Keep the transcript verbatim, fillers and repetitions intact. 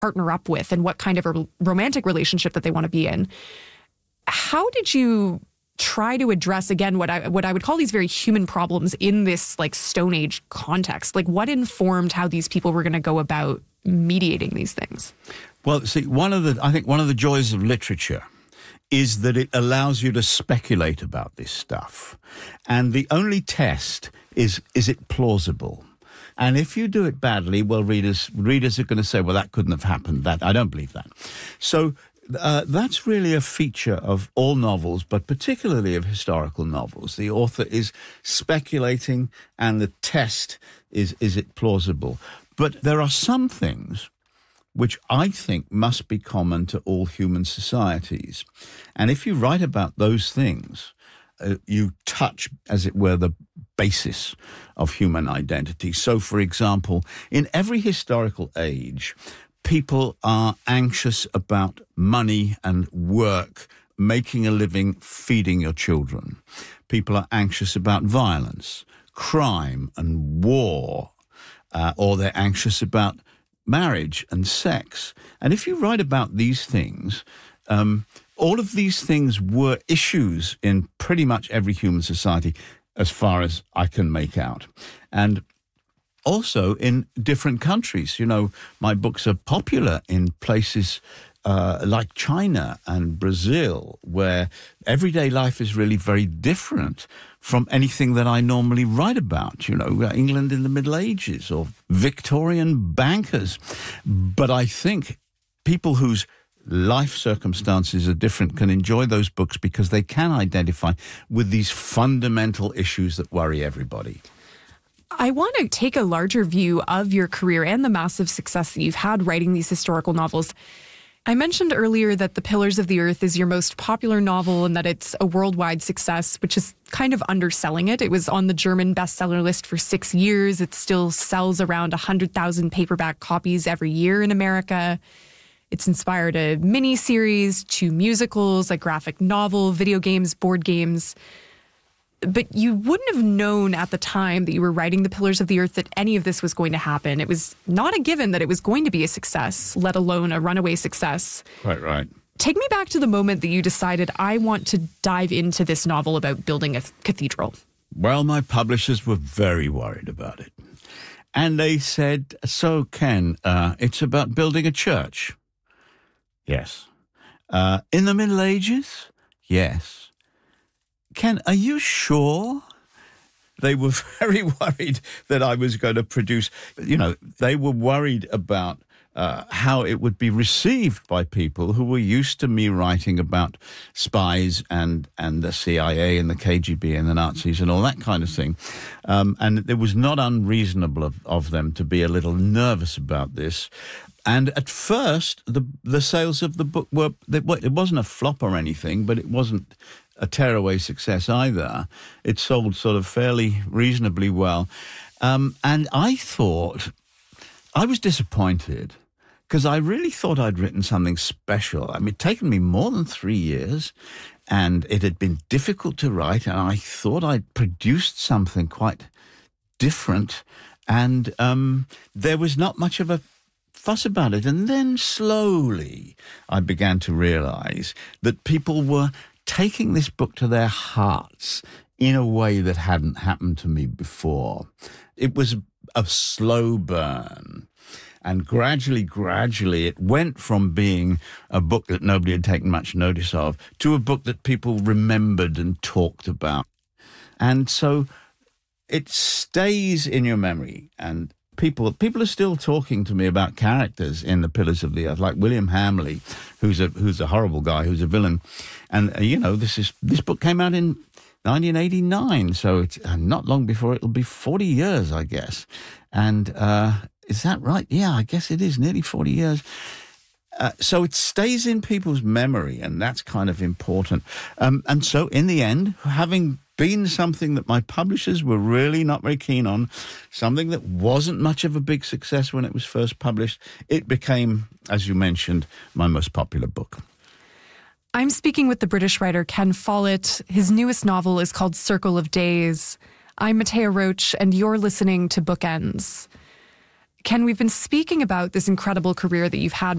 partner up with and what kind of a romantic relationship that they want to be in. How did you try to address, again, what I what I would call these very human problems in this like Stone Age context? Like, what informed how these people were going to go about mediating these things? Well, see, one of the I think one of the joys of literature is that it allows you to speculate about this stuff. And the only test is, is it plausible? And if you do it badly, well, readers readers are going to say, well, that couldn't have happened. That I don't believe that. So uh, that's really a feature of all novels, but particularly of historical novels. The author is speculating, and the test is, is it plausible? But there are some things which I think must be common to all human societies. And if you write about those things, uh, you touch, as it were, the basis of human identity. So, for example, in every historical age, people are anxious about money and work, making a living, feeding your children. People are anxious about violence, crime and war, uh, or they're anxious about marriage and sex. And if you write about these things, um, all of these things were issues in pretty much every human society, as far as I can make out. And also in different countries. You know, my books are popular in places uh, like China and Brazil, where everyday life is really very different from anything that I normally write about, you know, England in the Middle Ages or Victorian bankers. But I think people whose life circumstances are different can enjoy those books because they can identify with these fundamental issues that worry everybody. I want to take a larger view of your career and the massive success that you've had writing these historical novels. I mentioned earlier that The Pillars of the Earth is your most popular novel and that it's a worldwide success, which is kind of underselling it. It was on the German bestseller list for six years. It still sells around one hundred thousand paperback copies every year in America. It's inspired a mini-series, two musicals, a graphic novel, video games, board games. But you wouldn't have known at the time that you were writing The Pillars of the Earth that any of this was going to happen. It was not a given that it was going to be a success, let alone a runaway success. Quite right. Take me back to the moment that you decided, I want to dive into this novel about building a cathedral. Well, my publishers were very worried about it. And they said, so Ken, uh, it's about building a church. Yes. Uh, in the Middle Ages? Yes. Ken, are you sure? They were very worried that I was going to produce, you know, they were worried about uh, how it would be received by people who were used to me writing about spies and, and the C I A and the K G B and the Nazis and all that kind of thing. Um, and it was not unreasonable of, of them to be a little nervous about this. And at first, the the sales of the book were, it wasn't a flop or anything, but it wasn't a tearaway success either. It sold sort of fairly reasonably well. Um, and I thought, I was disappointed because I really thought I'd written something special. I mean, it'd taken me more than three years and it had been difficult to write, and I thought I'd produced something quite different, and um, there was not much of a fuss about it. And then slowly I began to realize that people were taking this book to their hearts in a way that hadn't happened to me before. It was a slow burn. And gradually, gradually, it went from being a book that nobody had taken much notice of to a book that people remembered and talked about. And so it stays in your memory. And people people are still talking to me about characters in The Pillars of the Earth, like William Hamley, who's a who's a horrible guy, who's a villain. And, uh, you know, this is this book came out in nineteen eighty-nine, so it's uh, not long before it'll be forty years, I guess. And uh, is that right? Yeah, I guess it is, nearly forty years. Uh, so it stays in people's memory, and that's kind of important. Um, and so in the end, having been something that my publishers were really not very keen on, something that wasn't much of a big success when it was first published, it became, as you mentioned, my most popular book. I'm speaking with the British writer Ken Follett. His newest novel is called Circle of Days. I'm Matea Roach, and you're listening to Bookends. Ken, we've been speaking about this incredible career that you've had